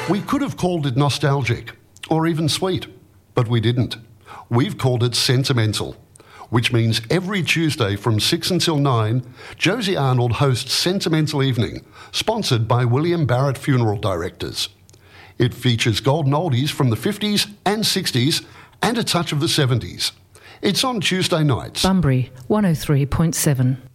We could have called it nostalgic or even sweet, but we didn't. We've called it sentimental, which means every Tuesday from 6 until 9, Josie Arnold hosts Sentimental Evening, sponsored by William Barrett Funeral Directors. It features golden oldies from the 50s and 60s and a touch of the 70s. It's on Tuesday nights. Bunbury 103.7.